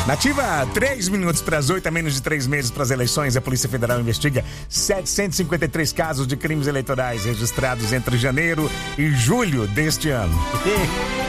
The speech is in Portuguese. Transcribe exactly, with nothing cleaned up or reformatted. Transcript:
Nativa, três minutos para as oito, a menos de três meses para as eleições. A Polícia Federal investiga setecentos e cinquenta e três casos de crimes eleitorais registrados entre janeiro e julho deste ano.